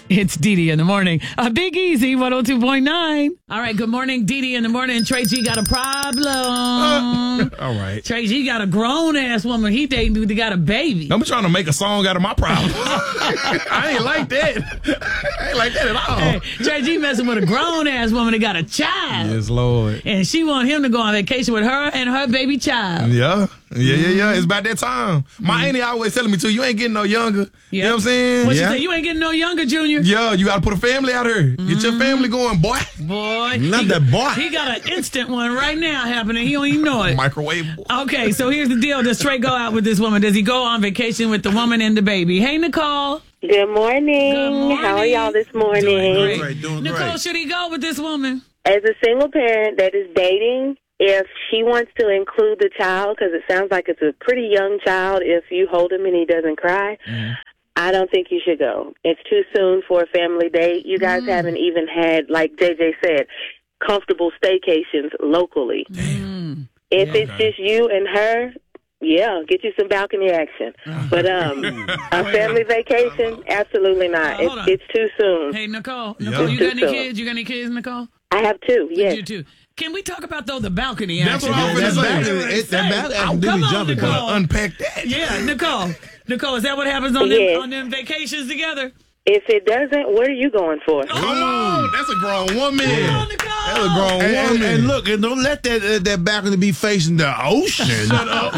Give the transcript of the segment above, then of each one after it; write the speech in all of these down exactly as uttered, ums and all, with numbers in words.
It's Dee Dee in the morning. Uh, Big Easy, one oh two point nine. All right, good morning, Dee Dee in the morning. Trey G got a problem. Uh, all right. Trey G got a grown-ass woman. He dating dude that got a baby. I'm trying to make a song out of my problem. I ain't like that. I ain't like that at all. Hey, Trey G messing with a grown-ass woman that got a child. Yes, Lord. And she want him to go on vacation with her and her baby child. Yeah. Yeah, yeah, yeah. It's about that time. My auntie always telling me, too, you ain't getting no younger. Yep. You know what I'm saying? What yeah. you say? You ain't getting no younger, Junior. Yeah, you got to put a family out here. Mm-hmm. Get your family going, boy. Boy. Not he, that boy. He got an instant one right now happening. He don't even know it. Microwave. Okay, so here's the deal. Does Trey go out with this woman? Does he go on vacation with the woman and the baby? Hey, Nicole. Good morning. Good morning. How are y'all this morning? Doing great, doing Nicole, great. should he go with this woman? As a single parent that is dating, if she wants to include the child, because it sounds like it's a pretty young child, if you hold him and he doesn't cry, mm. I don't think you should go. It's too soon for a family date. You guys mm. haven't even had, like J J said, comfortable staycations locally. Mm. If yeah. it's just you and her, yeah, get you some balcony action. But um, a family vacation, absolutely not. Uh, it's, it's too soon. Hey, Nicole. Nicole, Yeah. you got any Too soon. kids? You got any kids, Nicole? I have two, yes. You too. Can we talk about, though, the balcony That's action? what I was That's gonna bad. say. It- that bad. Oh, I do come be on, jumping. Nicole. Gotta unpack that. Yeah, Nicole. Nicole, is that what happens on them, Yes. on them vacations together? If it doesn't, what are you going for? Come on. That's a grown woman. Come on, Nicole. That's a grown And, and, woman. and look, and don't let that uh, that balcony be facing the ocean.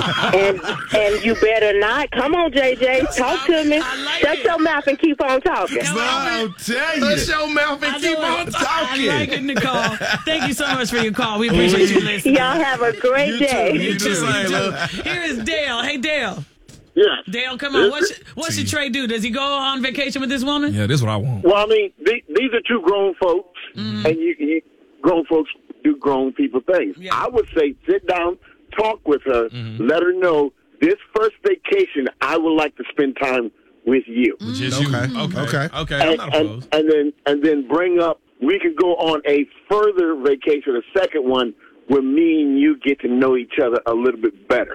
And and you better not. Come on, J J, talk to me. I like Shut it. your mouth and keep on talking. Come I'll tell you. Shut your mouth and I keep know on it. talking. I like it, Nicole. Thank you so much for your call. We appreciate you listening. Y'all have a great You too. day. You You too. too, Same, you too. love. Here is Dale. Hey, Dale. Yes. Dale, come on. What should, what should Trey do? Does he go on vacation with this woman? Yeah, this is what I want. Well, I mean, the- these are two grown folks, Mm-hmm. and you, you grown folks do grown people things. Yeah. I would say sit down, talk with her, Mm-hmm. let her know this first vacation I would like to spend time with you, Just Okay. you. Okay. Okay. Okay. I'm and, not and, opposed. and then and then bring up. We could go on a further vacation, a second one, where me and you get to know each other a little bit better.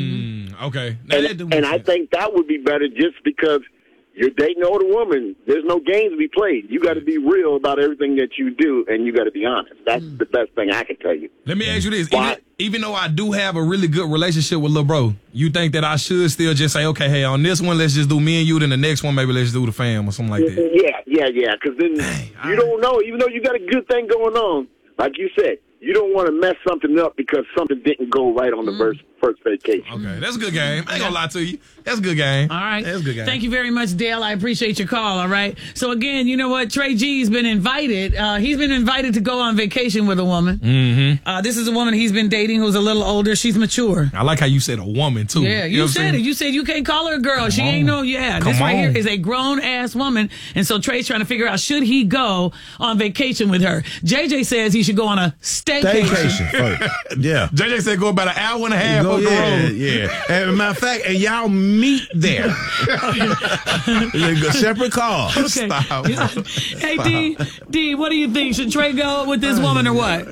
Mm, okay. Now, that do And, make and I sense. think that would be better just because you're dating an older woman. There's no games to be played. You got to be real about everything that you do, and you got to be honest. That's the best thing I can tell you. Let me ask you this. Why? Even, even though I do have a really good relationship with Lil Bro, you think that I should still just say, okay, hey, on this one, let's just do me and you, then the next one, maybe let's do the fam or something like that? Yeah, yeah, yeah. Because then Dang, all you right. don't know. Even though you got a good thing going on, like you said, you don't want to mess something up because something didn't go right on the first first vacation. Okay, that's a good game. I ain't gonna lie to you. That's a good game. All right. That's a good game. Thank you very much, Dale. I appreciate your call. All right. So again, you know what? Trey G's been invited. Uh, he's been invited to go on vacation with a woman. Mm-hmm. Uh, this is a woman he's been dating who's a little older. She's mature. I like how you said a woman, too. Yeah, you, know what I'm said saying? it. You said you can't call her a girl. she on. ain't no, yeah. Come this right here on. is a grown ass woman. And so Trey's trying to figure out, should he go on vacation with her? J J says he should go on a staycation. Staycation first. Yeah. J J said go about an hour and a half Go, up the yeah, road. yeah. And matter of fact, and y'all meet there. Separate cars. Okay. Stop. Hey, D, D, what do you think? Should Trey go with this woman or what?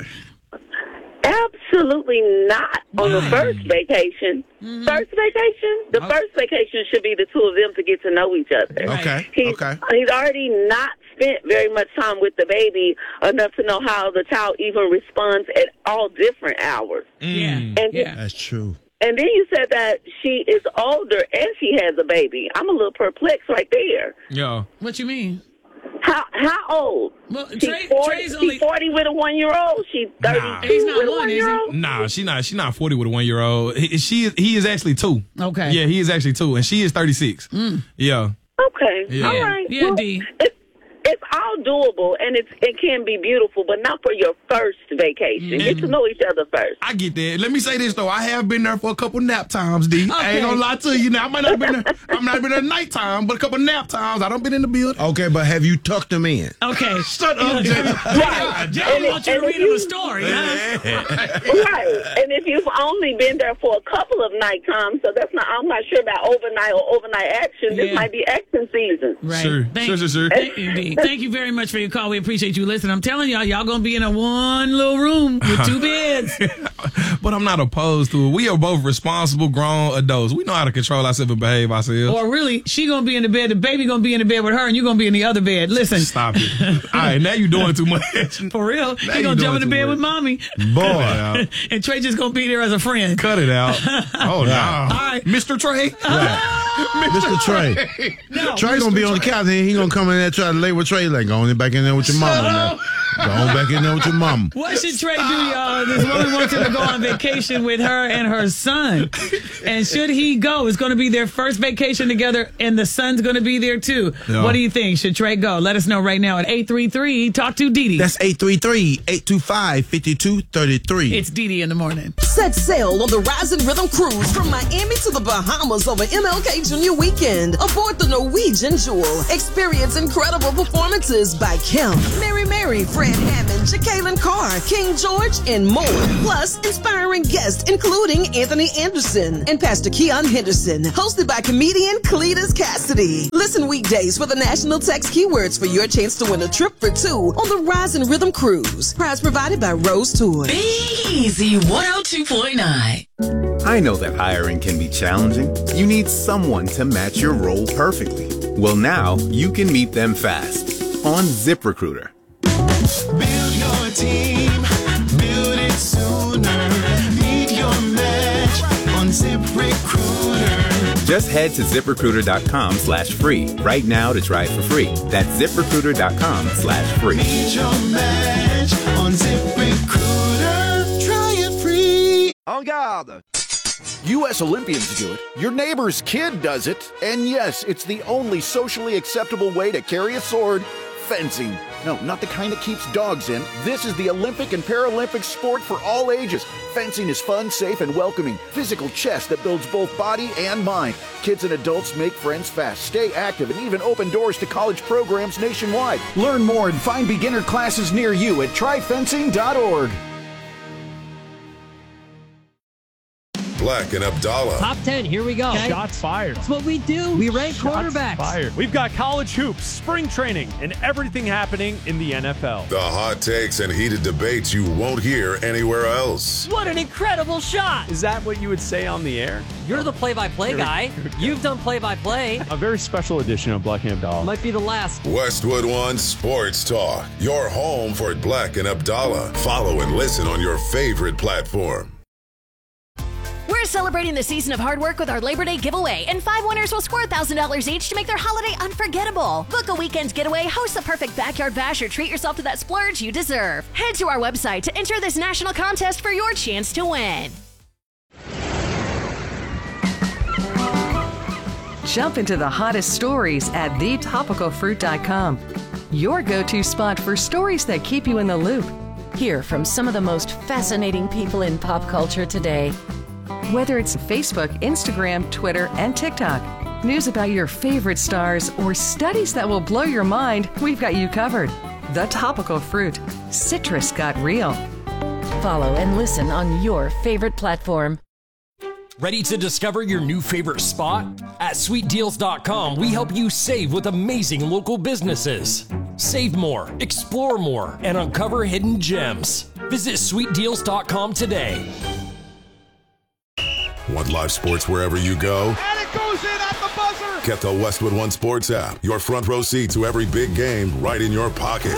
Absolutely not on the first vacation. Mm-hmm. First vacation? The Oh. first vacation should be the two of them to get to know each other. Okay. He's, Okay. he's already not spent very much time with the baby enough to know how the child even responds at all different hours. Yeah. And, Yeah. That's true. and then you said that she is older and she has a baby. I'm a little perplexed right there. Yeah. What you mean? How how old? Well, She's Trey, forty, Trey's she's only. forty with a one-year-old? She's Nah. thirty-two He's not with a one, is he? one-year-old? Nah, she not. She not forty with a one year old. He, she is. He is actually two. Okay. Yeah, he is actually two, and she is thirty six. Yeah. Okay. Yeah. All right. Yeah, Well, D. It's, it's all doable, and it's it can be beautiful, but not for your first vacation. Get to know each other first. I get that. Let me say this though. I have been there for a couple nap times, D. I Okay. ain't gonna lie to you. Now I might not have been there. I might not been there nighttime, but a couple nap times. I don't been in the building. Okay, but have you tucked them in? Okay. Shut up, Jay. Right. Jay And wants you to and read if him a story, huh? Right. And if you've only been there for a couple of night times, so that's not, I'm not sure about overnight or overnight action. This Yeah. might be action season. Right. Sure. Thank, Sure, sure, sure. Thank you, D. Thank you very much. much for your call. We appreciate you listening. I'm telling y'all, y'all gonna be in a one little room with two beds. But I'm not opposed to it. We are both responsible, grown adults. We know how to control ourselves and behave ourselves. Or really, she gonna be in the bed, the baby gonna be in the bed with her, and you gonna be in the other bed. Listen. Stop it. All right, now you're doing it too much. For real. Now He you gonna jump in the doing bed too with much. mommy. Boy. And Trey just gonna be there as a friend. Cut it out. Oh, no. All right. Mister Trey. Mister Trey. No. Trey gonna be on the couch and he gonna come in there and try to lay with Trey like, go on back in there with your mama now. Go on back in there with your mama. What should Trey do, y'all? This woman wants him to go on vacation with her and her son. And should he go? It's going to be their first vacation together, and the son's going to be there too. Yeah. What do you think? Should Trey go? Let us know right now at eight three three Talk to Dee Dee. That's eight three three, eight two five, five two three three. It's Dee Dee in the morning. Set sail on the Rising Rhythm Cruise from Miami to the Bahamas over M L K Junior Weekend. Aboard the Norwegian Jewel. Experience incredible performances by Kim, Mary Mary, Fred Hammond, Jacqueline Carr, King George, and more. Plus, inspiring guests including Anthony Anderson and Pastor Keon Henderson. Hosted by comedian Cletus Cassidy. Listen weekdays for the national text keywords for your chance to win a trip for two on the Rising Rhythm Cruise. Prize provided by Rose Tours. Big Easy one oh two point nine. I know that hiring can be challenging. You need someone to match your role perfectly. Well, now you can meet them fast on ZipRecruiter. Build your team, build it sooner. Meet your match on ZipRecruiter. Just head to ZipRecruiter.com slash free right now to try it for free. That's ZipRecruiter.com slash free. Meet your match on ZipRecruiter. Try it free. En garde! U S Olympians do it, your neighbor's kid does it, and yes, it's the only socially acceptable way to carry a sword: fencing. No, not the kind that keeps dogs in. This is the Olympic and Paralympic sport for all ages. Fencing is fun, safe, and welcoming. Physical chess that builds both body and mind. Kids and adults make friends fast, stay active, and even open doors to college programs nationwide. Learn more and find beginner classes near you at try fencing dot org. Black and Abdallah. Top ten, here we go. Okay. Shots fired. That's what we do. We rank Shots quarterbacks. Fired. We've got college hoops, spring training, and everything happening in the N F L. The hot takes and heated debates you won't hear anywhere else. What an incredible shot. Is that what you would say on the air? You're the play-by-play guy. You've done play-by-play. A very special edition of Black and Abdallah. Might be the last. Westwood One Sports Talk. Your home for Black and Abdallah. Follow and listen on your favorite platform. We're celebrating the season of hard work with our Labor Day giveaway, and five winners will score one thousand dollars each to make their holiday unforgettable. Book a weekend getaway, host the perfect backyard bash, or treat yourself to that splurge you deserve. Head to our website to enter this national contest for your chance to win. Jump into the hottest stories at the topical fruit dot com. Your go-to spot for stories that keep you in the loop. Hear from some of the most fascinating people in pop culture today. Whether it's Facebook, Instagram, Twitter, and TikTok, news about your favorite stars, or studies that will blow your mind, we've got you covered. The Topical Fruit. Citrus got real. Follow and listen on your favorite platform. Ready to discover your new favorite spot? At sweet deals dot com, we help you save with amazing local businesses. Save more, explore more, and uncover hidden gems. Visit sweet deals dot com today. Want live sports wherever you go? And it goes in at the buzzer. Get the Westwood One Sports app. Your front row seat to every big game right in your pocket.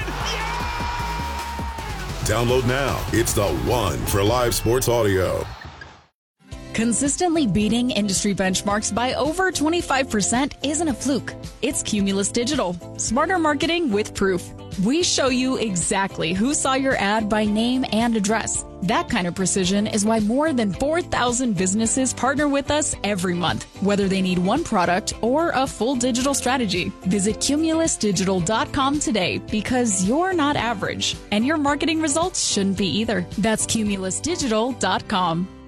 Download now. It's the one for live sports audio. Consistently beating industry benchmarks by over twenty-five percent isn't a fluke. It's Cumulus Digital. Smarter marketing with proof. We show you exactly who saw your ad by name and address. That kind of precision is why more than four thousand businesses partner with us every month, whether they need one product or a full digital strategy. Visit Cumulus Digital dot com today, because you're not average, and your marketing results shouldn't be either. That's Cumulus Digital dot com.